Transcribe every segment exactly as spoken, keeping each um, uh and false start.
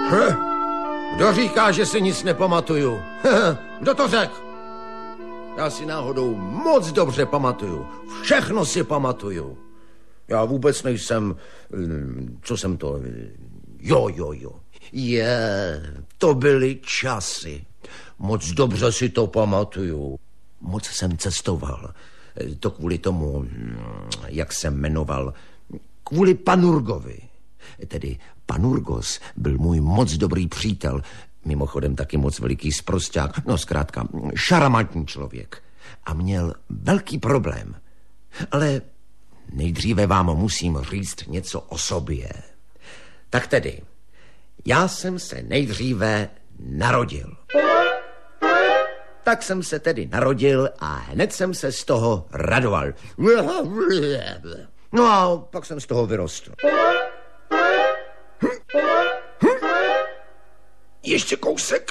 Hm? Kdo říká, že si nic nepamatuju? Kdo to řekl? Já si náhodou moc dobře pamatuju. Všechno si pamatuju. Já vůbec nejsem... Co jsem to... Jo, jo, jo. Je, to byly časy. Moc dobře si to pamatuju. Moc jsem cestoval. To kvůli tomu, jak jsem jmenoval, kvůli Panurgovi. Tedy Panurgos byl můj moc dobrý přítel, mimochodem taky moc veliký sprosťák, no zkrátka šarmantní člověk. A měl velký problém. Ale nejdříve vám musím říct něco o sobě. Tak tedy, já jsem se nejdříve narodil. Tak jsem se tedy narodil a hned jsem se z toho radoval. No a pak jsem z toho vyrostl. Ještě kousek.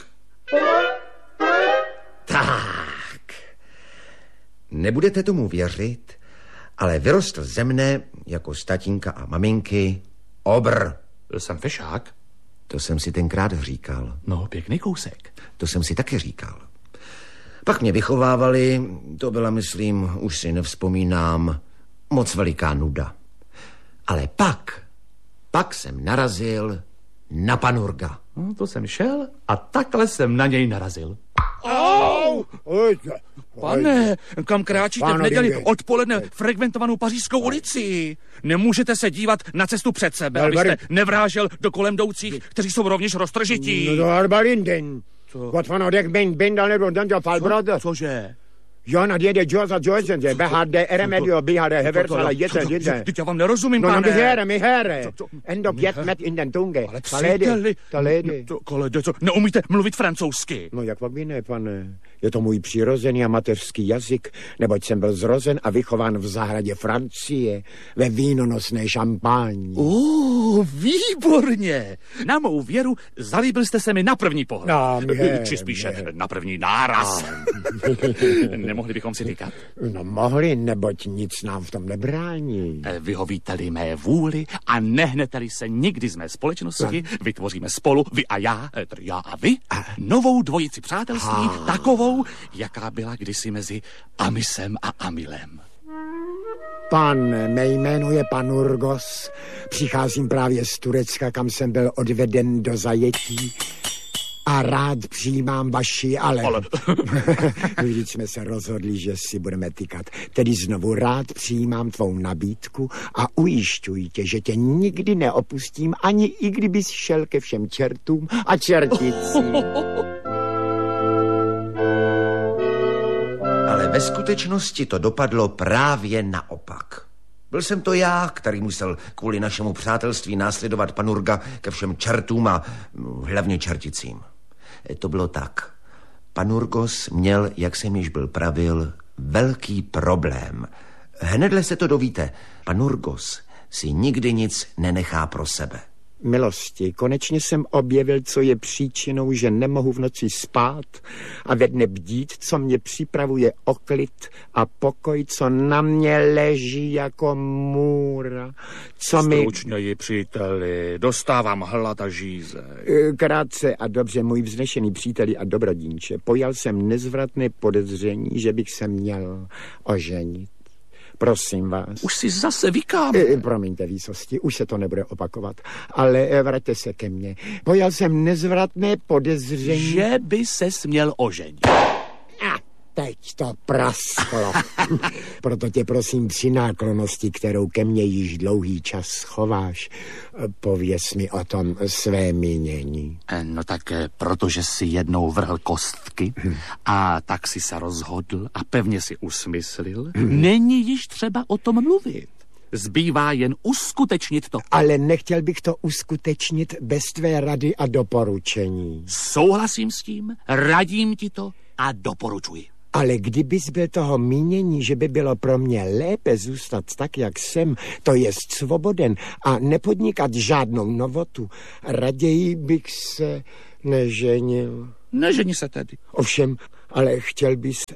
Tak. Nebudete tomu věřit, ale vyrostl ze mne jako z tatínka a maminky obr. Byl jsem fešák? To jsem si tenkrát říkal. No, pěkný kousek. To jsem si taky říkal. Pak mě vychovávali, to byla, myslím, už si nevzpomínám, moc veliká nuda. Ale pak, pak jsem narazil na Panurga. No, to jsem šel a takhle jsem na něj narazil. Au! Pane, kam kráčíte v neděli Dinge. odpoledne frekventovanou Pařížskou ulici? Nemůžete se dívat na cestu před sebe, abyste nevrážel do kolem jdoucích, kteří jsou rovněž roztržití. No, daar Barinden. Wat van Odek ben ben dan net dan Fall brother. Cože? Ja, na die de Josa Joyce, de behad de Eremedio, behad de Heversala jete, jete. Teď já vám nerozumím, No, no, pane. mi here, mi here. Co- co- En dok jet met in den tunge. Ale Taledy, příteli, taledy. to, kolede, co, neumíte mluvit francouzsky. No jak pak jiné, pane. Je to můj přirozený a mateřský jazyk, neboť jsem byl zrozen a vychován v zahradě Francie, ve vínonosné šampáni. Uh, výborně. Na mou věru zalíbil jste se mi na první pohled. No, mě, Či spíše mě. na první náraz. Nemohli bychom si říkat? No mohli, neboť nic nám v tom nebrání. Vyhovíte-li mé vůli a nehnete-li se nikdy z mé společnosti, vytvoříme spolu, vy a já, tedy já a vy, novou dvojici přátelství, takovou, jaká byla kdysi mezi Amisem a Amilem. Pan, mé jméno je Panurgos. Přicházím právě z Turecka, kam jsem byl odveden do zajetí. A rád přijímám vaši, ale... Ale... Vždyť jsme se rozhodli, že si budeme tykat. Tedy znovu rád přijímám tvou nabídku a ujišťuji tě, že tě nikdy neopustím, ani i kdybys šel ke všem čertům a čerticím. Ale ve skutečnosti to dopadlo právě naopak. Byl jsem to já, který musel kvůli našemu přátelství následovat Panurga ke všem čertům a hlavně čerticím. To bylo tak. Panurgos měl, jak jsem již byl pravil, velký problém. Hnedle se to dovíte. Panurgos si nikdy nic nenechá pro sebe. Milosti, konečně jsem objevil, co je příčinou, že nemohu v noci spát a ve dne bdít, co mě připravuje o klid a pokoj, co na mě leží jako můra. Co mi... Stručněji, příteli, dostávám hlad a žízeň. Krátce a dobře, můj vznešený příteli a dobrodínče, pojal jsem nezvratné podezření, že bych se měl oženit. Prosím vás. Už si zase vykám. E, promiňte výsosti, už se to nebude opakovat, ale vraťte se ke mně. Pojal jsem nezvratné podezření... Že by se směl oženit. A teď to prasklo. Proto tě prosím při náklonnosti, kterou ke mně již dlouhý čas schováš, pověz mi o tom své mínění. No tak protože si jednou vrhl kostky a tak si se rozhodl a pevně si usmyslil, není již třeba o tom mluvit. Zbývá jen uskutečnit to. Ale nechtěl bych to uskutečnit bez tvé rady a doporučení. Souhlasím s tím, radím ti to a doporučuji. Ale kdybys byl toho mínění, že by bylo pro mě lépe zůstat tak, jak jsem, to jest svoboden a nepodnikat žádnou novotu, raději bych se neženil. Neženi se tedy. Ovšem, ale chtěl bys,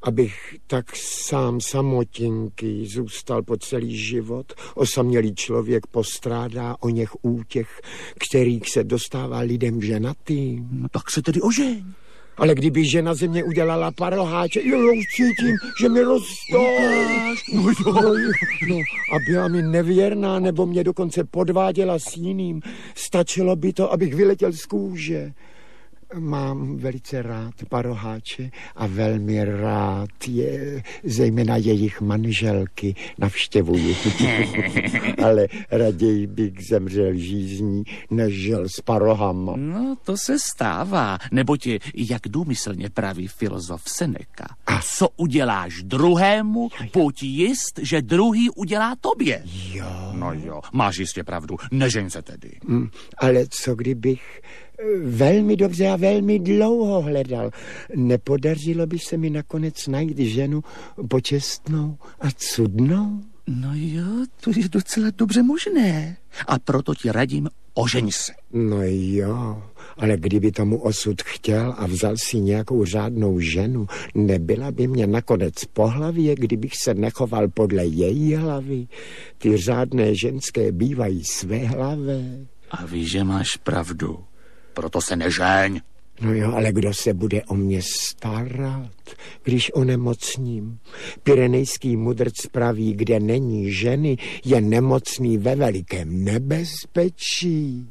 abych tak sám samotinký zůstal po celý život. Osamělý člověk postrádá o něch útěch, kterých se dostává lidem ženatým. No tak se tedy ožeň. Ale kdyby žena ze mě udělala paroháče, jo, jo, cítím, že mi rostou. No jo. No, no, a byla mi nevěrná, nebo mě dokonce podváděla s jiným. Stačilo by to, abych vyletěl z kůže. Mám velice rád paroháče a velmi rád je, zejména jejich manželky, navštěvuji. Ale raději bych zemřel žízní, než žil s parohama. No, to se stává, neboť je, jak důmyslně praví filozof Seneca. A co uděláš druhému, pojď jist, že druhý udělá tobě. Jo. No jo, máš jistě pravdu, nežeň se tedy. Mm, ale co kdybych velmi dobře a velmi dlouho hledal. Nepodařilo by se mi nakonec najít ženu počestnou a cudnou? No jo, to je docela dobře možné. A proto ti radím, ožeň se. No jo, ale kdyby tomu osud chtěl a vzal si nějakou řádnou ženu, nebyla by mě nakonec po hlavě, kdybych se nechoval podle její hlavy. Ty řádné ženské bývají své hlavě. A víš, že máš pravdu. Proto se nežeň. No jo, ale kdo se bude o mě starat, když onemocním? Pyrenejský mudrc praví, kde není ženy, je nemocný ve velikém nebezpečí.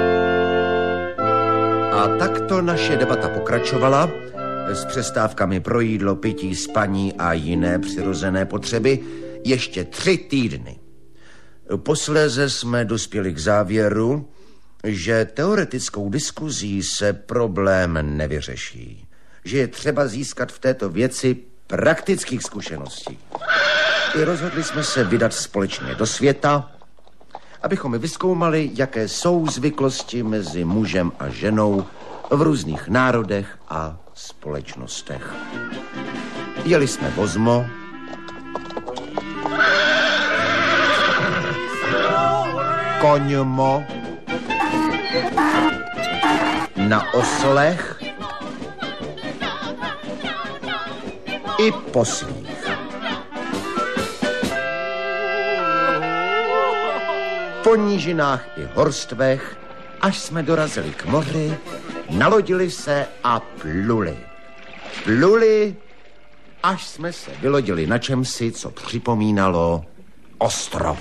A takto naše debata pokračovala s přestávkami pro jídlo, pití, spaní a jiné přirozené potřeby ještě tři týdny. Posléze jsme dospěli k závěru, že teoretickou diskuzí se problém nevyřeší, že je třeba získat v této věci praktických zkušeností. I rozhodli jsme se vydat společně do světa, abychom vyzkoumali, jaké jsou zvyklosti mezi mužem a ženou v různých národech a společnostech. Jeli jsme vozmo, koňmo, na oslech i poslích. Po nížinách i horstvech, až jsme dorazili k moři, nalodili se a pluli. Pluli, až jsme se vylodili na čemsi, co připomínalo ostrov.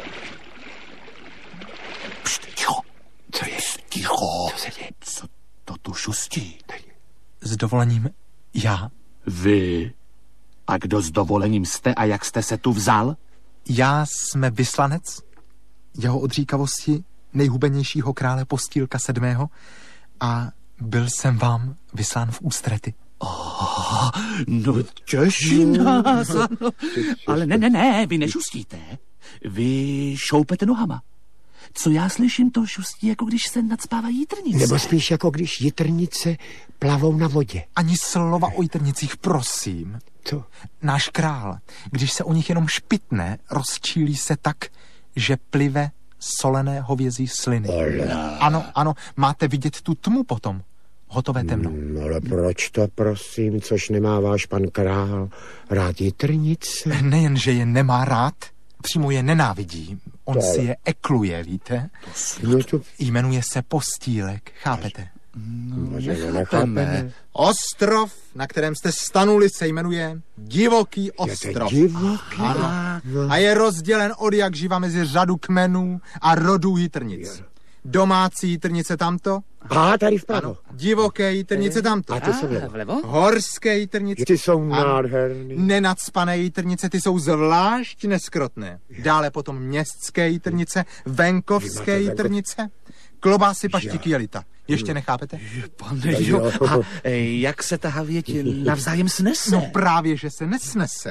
Pšt, ticho. Co je? Ticho. Co se děje? Co to tu šustí? S dovolením já. Vy? A kdo s dovolením jste a jak jste se tu vzal? Já jsme vyslanec jeho odříkavosti nejhubenějšího krále Postýlka sedmého a byl jsem vám vyslán v ústrety. Oh, no těší nás, ano. Ale ne, ne, ne, vy nešustíte. Vy šoupete nohama. Co já slyším, to šustí, jako když se nadspávají jitrnice. Nebo spíš jako když jitrnice plavou na vodě. Ani slova o jitrnicích, prosím. Co? Náš král, když se o nich jenom špitne, rozčílí se tak, že plive solené hovězí sliny. Ola. Ano, ano, máte vidět tu tmu potom. Hotové temno. Hmm, ale proč to, prosím, což nemá váš pan král rád jitrnice? Nejen, že je nemá rád, přímo je nenávidí. On to si je ekluje, víte? No to... Jmenuje se Postýlek, chápete? No, nechápeme. Ostrov, na kterém jste stanuli, se jmenuje Divoký ostrov. Je to divoký? Ano. A je rozdělen od jak živa mezi řadu kmenů a rodů jitrnic. Domácí jitrnice tamto. A tady vpravo. Divoké jitrnice tamto. A ty jsou vlevo. vlevo? Horské jitrnice. Ty jsou nádherný. Nenacpané jitrnice, ty jsou zvlášť neskrotné. Dále potom městské jitrnice, venkovské jitrnice, klobásy, paštiky, jelita. Ještě nechápete? Pane, jo. A jak se ta havěť navzájem snese? No právě, že se nesnese.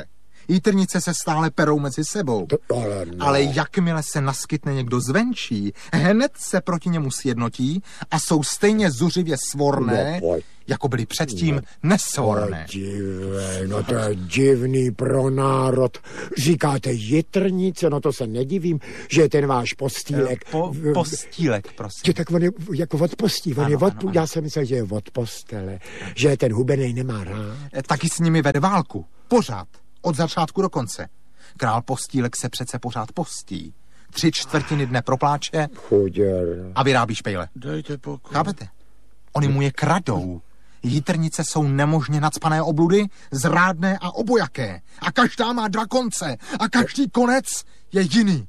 Jitrnice se stále perou mezi sebou. To, ale, no. ale jakmile se naskytne někdo zvenčí, hned se proti němu sjednotí a jsou stejně zuřivě svorné, no, jako byli předtím nesvorné. Divné, no to je divný pro národ. Říkáte jitrnice, no to se nedivím, že je ten váš postýlek. Po, postílek, prosím. Je, tak on je jako od postí, on ano, je od, ano, ano. já jsem myslel, že je od postele, že ten hubenej nemá rád. Taky s nimi vede válku. Pořád. Od začátku do konce. Král Postílek se přece pořád postí. Tři čtvrtiny dne propláče Chuděr. a vyrábí špejle. Dejte pokoj. Chápete? Oni mu je kradou. Jitrnice jsou nemožně nacpané obludy, zrádné a obojaké. A každá má dva konce. A každý konec je jiný.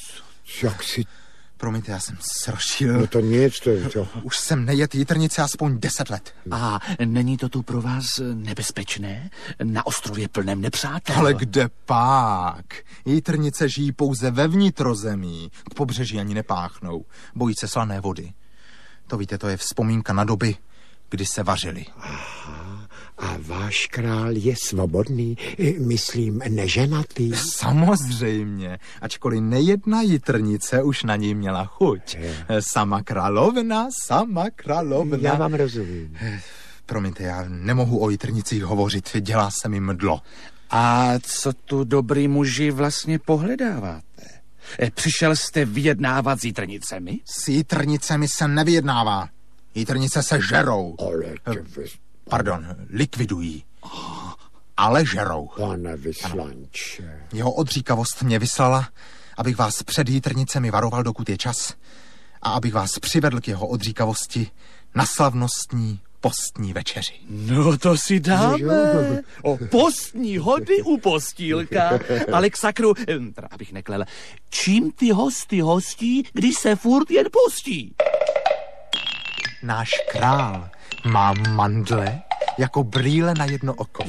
Jak si... Promiňte, já jsem sršil. No to nic, to je to. Už jsem nejet jitrnice aspoň deset let. A není to tu pro vás nebezpečné? Na ostrově plném nepřátel? Ale kde pak? Jitrnice žijí pouze ve vnitrozemí. K pobřeží ani nepáchnou. Bojí se slané vody. To víte, to je vzpomínka na doby, kdy se vařili. Aha, a váš král je svobodný, myslím neženatý. Samozřejmě, ačkoliv nejedna jitrnice už na ní měla chuť. Sama královna, sama královna. Já vám rozumím. Promiňte, já nemohu o jitrnicích hovořit, dělá se mi mdlo. A co tu dobrý muži vlastně pohledáváte? Přišel jste vyjednávat s jitrnicemi? S jitrnicemi se nevyjednává. Jitrnice se žerou. Ale Pardon, likvidují. Ale žerou. Pane vyslanče. Jeho odříkavost mě vyslala, abych vás před jitrnicemi varoval, dokud je čas, a abych vás přivedl k jeho odříkavosti na slavnostní postní večeři. No to si dáme. O postní hody u postýlka. Ale k sakru, teda abych neklel, čím ty hosty hostí, když se furt jen postí? Náš král má mandle jako brýle na jedno oko.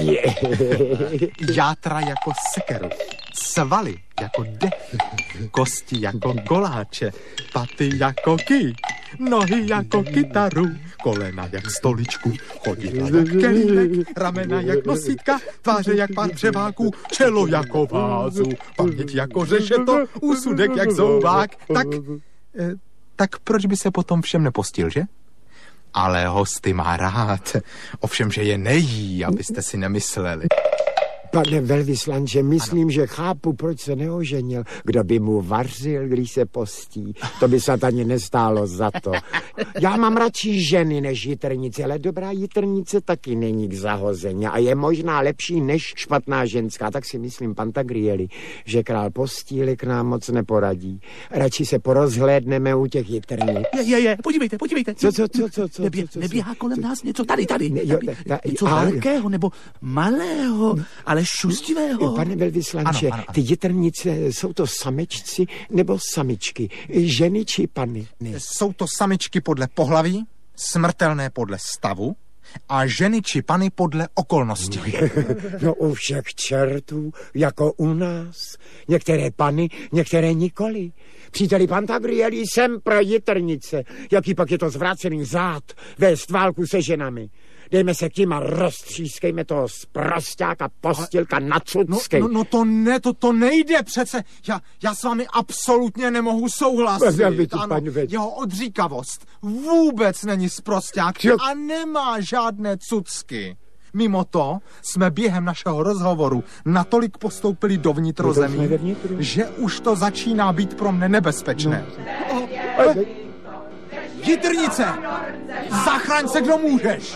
Játra jako sekeru. Svaly jako dech. Kosti jako koláče. Paty jako ký. Nohy jako kytaru. Kolena jak stoličku. Chodidla jak kelímek. Ramena jak nosítka. Tváře jak pár převáků. Čelo jako vázu. Paměť jako řešeto. Úsudek jak zoubák. Tak, eh, tak proč by se potom všem nepostil, že? Ale hosty má rád. Ovšem, že je nejí, abyste si nemysleli. Pane velvyslanče, myslím, ano. že chápu, proč se neoženil. Kdo by mu vařil, když se postí, to by se ani nestálo za to. Já mám radši ženy než jitrnice, ale dobrá jitrnice taky není k zahození a je možná lepší než špatná ženská. Tak si myslím, Pantagrieli, že král Postílek nám moc neporadí. Radši se porozhlédneme u těch jitrnic. Je, je, je, podívejte, podívejte. Co, co, co, co, co, Nebě, co, co neběhá kolem co, nás něco tady, tady. Ne, jo, ta, něco a, velkého nebo malého, ale šustivého. Pane velvyslanče, ano, ano, ano. ty jitrnice, jsou to samečci nebo samičky? Ženy či pany? Ne. Jsou to samičky podle pohlaví, smrtelné podle stavu a ženy či pany podle okolností. No u všech čertů, jako u nás. Některé pany, některé nikoli. Příteli Pantagrieli, jsem pro jitrnice. Jaký pak je to zvrácený zád vést válku se ženami. Dejme se k tím a roztřískejme toho sprosťáka, postýlka na cucky. No, no, no to ne, to, to nejde přece. Já, já s vámi absolutně nemohu souhlasit. Ano, jeho odříkavost vůbec není sprosťák a nemá žádné cucky. Mimo to jsme během našeho rozhovoru natolik postoupili do vnitrozemí, že už to začíná být pro mne nebezpečné. No. Oh, eh. Jitrnice! Zachraň se, kdo můžeš!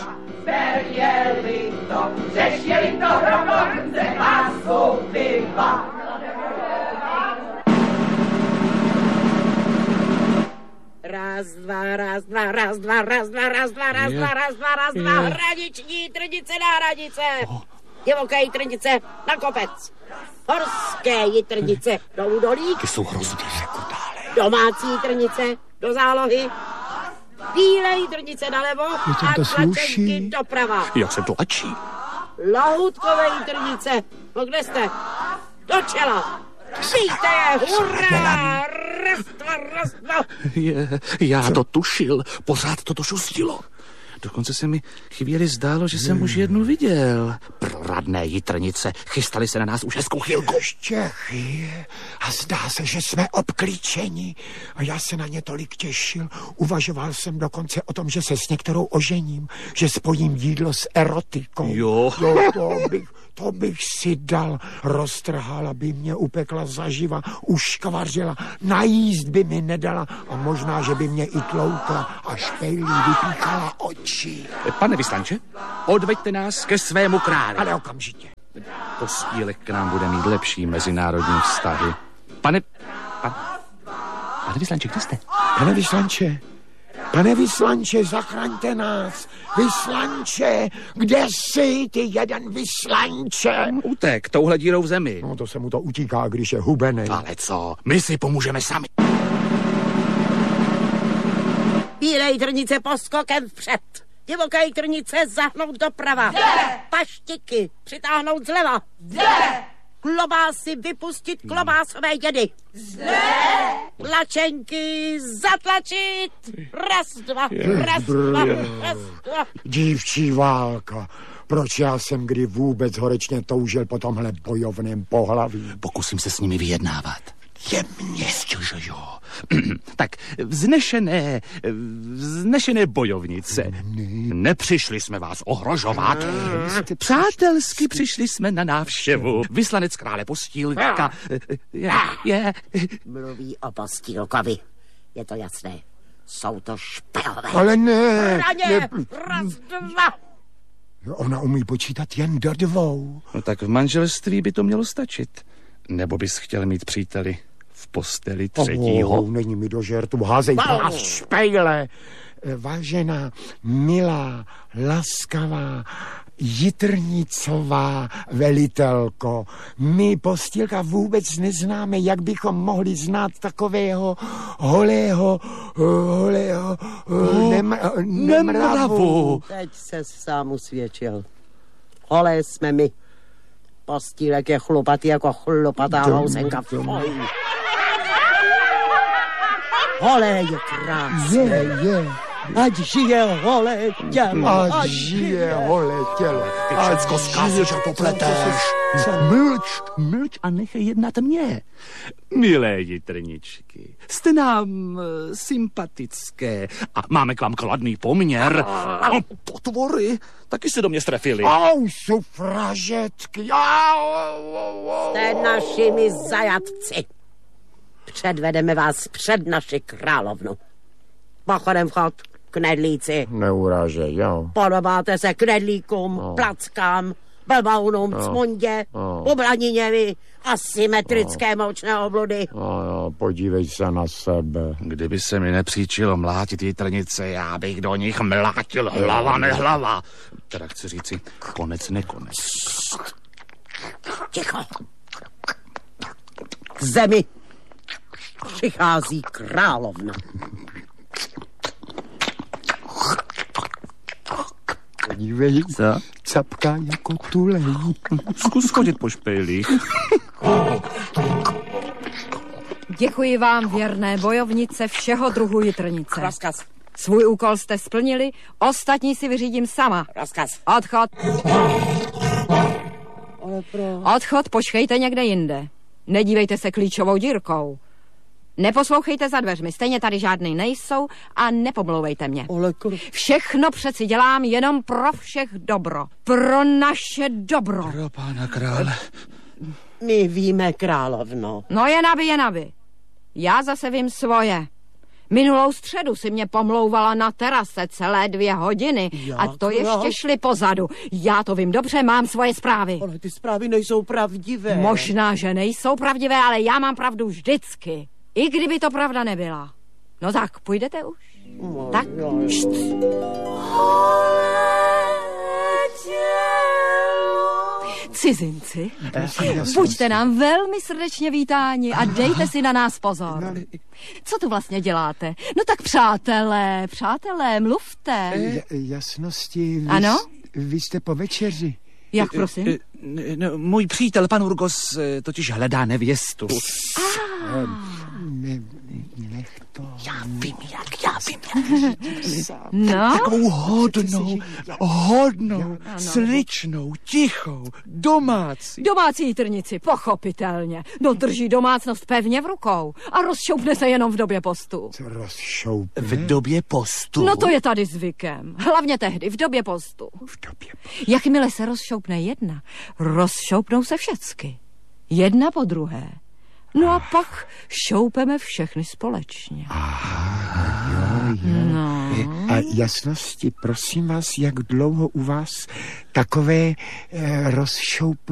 Berjeli to, řešili to hromadce a soupiva. Raz, dva, raz, dva, raz, dva, raz, dva, raz, dva, raz, dva, raz, dva, raz, dva, hraniční jitrnice na hranice. Divoké jitrnice na kopec. Horské jitrnice do údolí. Ty jsou hrozný. Domácí jitrnice do zálohy. Bílé jitrnice nalevo a tlačenky doprava. Jak se tlačí? Lohoutkové jitrnice. No kde jste? Do čela. Víte je, hurá! Raz, dva, raz, dva. Je, já to tušil, pořád to to šustilo. Dokonce se mi chvíli zdálo, že jsem už jednu viděl. Proradné jitrnice, chystali se na nás už hezkou chvilku. Ještě chvíle a zdá se, že jsme obklíčeni. A já se na ně tolik těšil. Uvažoval jsem dokonce o tom, že se s některou ožením, že spojím jídlo s erotikou. Jo. jo to, bych, to bych si dal. Roztrhala by mě, upekla zaživa, uškvařila, najíst by mi nedala a možná, že by mě i tloukla a špejlí vypíchala oči. Pane vyslanče, odveďte nás ke svému králi. Ale okamžitě. Postílek k nám bude mít lepší mezinárodní vztahy. Pane... Pan, pane vyslanče, kde jste? Pane vyslanče, pane vyslanče, zachraňte nás. Vyslanče, kde jsi, ty jeden vyslanče? Utek, touhle dírou v zemi. No to se mu to utíká, když je hubenej. Ale co, my si pomůžeme sami. Bílé jitrnice poskokem vpřed. Divoké jitrnice zahnout doprava. Jde. Paštiky přitáhnout zleva. Jde. Klobásy vypustit klobásové jedy. Zde. Tlačenky zatlačit. Raz, dva, raz, dva, raz, dva. Dívčí válka. Proč já jsem kdy vůbec horečně toužil po tomhle bojovném pohlaví? Pokusím se s nimi vyjednávat. Jemně. Jo, jo. Tak, vznešené, vznešené bojovnice. Nepřišli jsme vás ohrožovat. Přátelsky přišli jsme na návštěvu. Vyslanec krále Postýlka je, je... Mluví o Postýlkovi. Je to jasné. Jsou to špehové. Ale ne. Raně, ne. raz, dva. Ona umí počítat jen do dvou. No tak v manželství by to mělo stačit. Nebo bys chtěl mít příteli v posteli třetího? Oh, není mi do žertu, házej vás špejle. Vážená, milá, laskavá, jitrnicová velitelko, my Postýlka vůbec neznáme, jak bychom mohli znát takového holého, holého oh, nem, nemravu. Teď se sám usvědčil. Holé jsme my. Postýlek je chlupatý jako chlupatá housenka. Holé je krásné. Je, je. Ať žije holé tělo. Ať žije holé tělo. Ty všecko zkazíš a popleteš. Mlč, mlč a nechej jednat mě. Milé jitrničky, jste nám uh, sympatické a máme k vám kladný poměr. No, potvory, taky se do mě strefili. Au, sufražetky. Au, au, au. Jste našimi zajatci. Předvedeme vás před naši královnu. Pochodem vchod, knedlíci. Neurážej, jo. Podobáte se knedlíkům, no. plackám, blbaunům, no. cmundě, no. bublaniněvi, asymetrické no. moučné obludy. No, no, podívej se na sebe. Kdyby se mi nepříčilo mlátit jitrnice, já bych do nich mlátil hlava nehlava. Teda chci říci, konec nekonec. Ticho. K zemi přichází královna. Podívej, co? Capká jako tulení. Zkus chodit po špejlích. Děkuji vám, věrné bojovnice všeho druhu jitrnice. Rozkaz. Svůj úkol jste splnili, ostatní si vyřídím sama. Rozkaz. Odchod. Ale pro... Odchod počkejte někde jinde. Nedívejte se klíčovou dírkou. Neposlouchejte za dveřmi, stejně tady žádný nejsou a nepomlouvejte mě. Všechno přeci dělám jenom pro všech dobro. Pro naše dobro. Pro pána krále. My víme, královno. No je nabi, je nabi. Já zase vím svoje. Minulou středu si mě pomlouvala na terase celé dvě hodiny. Jak? A to ještě šli pozadu. Já to vím dobře, mám svoje zprávy. Ale ty zprávy nejsou pravdivé. Možná, že nejsou pravdivé, ale já mám pravdu vždycky. I kdyby to pravda nebyla. No tak, půjdete už? No, tak, št. Cizinci, buďte nám velmi srdečně vítáni a dejte si na nás pozor. Co tu vlastně děláte? No tak přátelé, přátelé, mluvte. J- jasnosti, vy, ano? Vy jste po večeři. Jak prosím? No, můj přítel, pan Urgos, totiž hledá nevěstu. Ne, nech to. Já vím, jak, já vím, jak. No, Takovou hodnou, hodnou, sličnou, tichou, domácí. domácí trnici, pochopitelně. No drží domácnost pevně v rukou a rozšoupne se jenom v době postu. Co rozšoupne? V době postu? No to je tady zvykem. Hlavně tehdy, v době postu. V době Jakmile se rozšoupne jedna, rozšoupnou se všecky. Jedna po druhé. No a pak šoupeme všechny společně. No. A jasnosti, prosím vás, jak dlouho u vás takové eh, rozšoupné